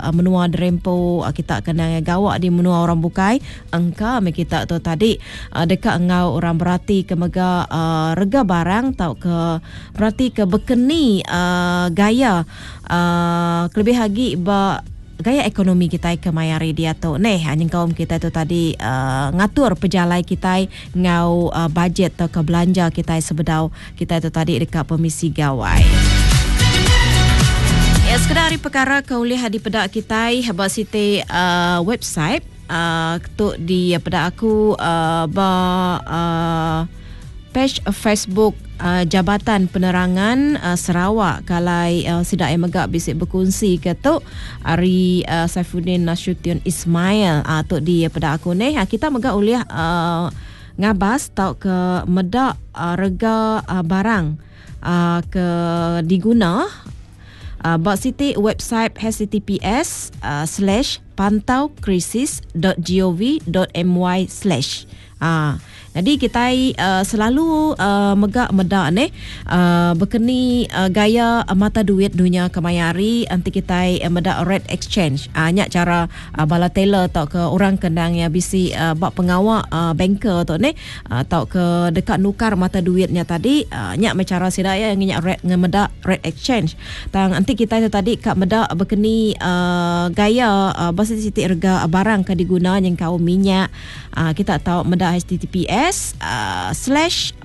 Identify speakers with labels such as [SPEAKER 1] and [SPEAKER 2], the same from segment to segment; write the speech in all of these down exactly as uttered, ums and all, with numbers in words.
[SPEAKER 1] uh, menua derempo uh, kita kena gawak di menua orang bukai engka me kita tu tadi uh, dekat engau orang berarti ke mega uh, rega barang tau ke berarti ke bekeni uh, gaya uh, lebih lagi ba gaya ekonomi kita ke mayari dia tu neh hanya kaum kita tu tadi uh, ngatur pejalai kita ngau uh, budget atau ke belanja kita sebedau kita tu tadi dekat Permisi Gawai. Ya sekedar hari perkara kau lihat di pedak kita habaq site uh, website uh, tu di pedak aku uh, ba uh, page Facebook uh, Jabatan Penerangan uh, Sarawak kalai uh, sidak yang megak bisik berkongsi ke tu Ari uh, Saifuddin Nasution Ismail uh, tu di pada aku ni uh, kita megak uliah uh, ngabas tau ke medak uh, rega uh, barang uh, ke diguna uh, bak siti website h t t p s uh, slash pantaukrisis.gov.my slash ah jadi kita uh, selalu uh, megak medak ni uh, berkeni uh, gaya uh, mata duit dunia kemayari anti kita uh, medak rate exchange uh, nyak cara uh, bala teller atau ke orang kendang yang bisi uh, bak pengawak uh, banker tu ni uh, atau ke dekat nukar mata duitnya tadi uh, nyak cara sidaya yang nyak rate ngemedak rate exchange tang anti kita tu tadi kak medak berkeni uh, gaya uh, basi siti harga barang ke diguna yang kau minyak uh, kita tahu medak h t t p s Uh, slash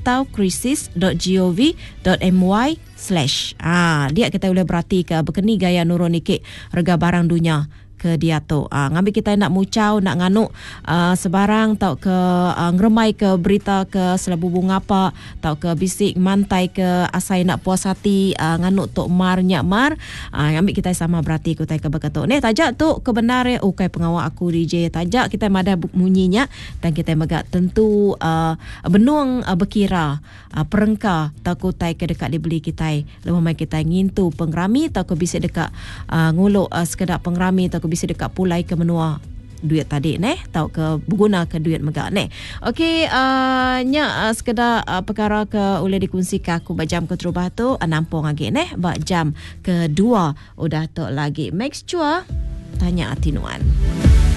[SPEAKER 1] pantaukrisis.gov.my slash ah dia kita boleh berarti ke berkeni gaya nurun ikik harga barang dunia ke dia tu ah, ngambil kita nak mucau nak nganuk uh, sebarang tau ke uh, ngeremai ke berita ke selabubung apa tau ke bisik mantai ke asai nak puas hati uh, nganuk tok mar nyak mar uh, ngambil kita sama berarti ku tai ke berkata ni tajak tu kebenar ukai pengawal aku D J tajak kita mada munyinya dan kita megak tentu uh, benuang uh, berkira uh, perengka tau ku tai ke dekat dibeli kita lepas mai kita ngintu pengrami tau ke bisik dekat uh, nguluk uh, sekedar pengrami tau ke bisa dekat pulai ke menua duit tadi neh tau ke berguna ke duit megak neh. Okey uh, nya uh, sekedar uh, perkara ke boleh dikongsi ke aku bak jam ke terubah tu uh, nampung lagi neh bak jam kedua udah tok lagi. Make sure tanya atinuan.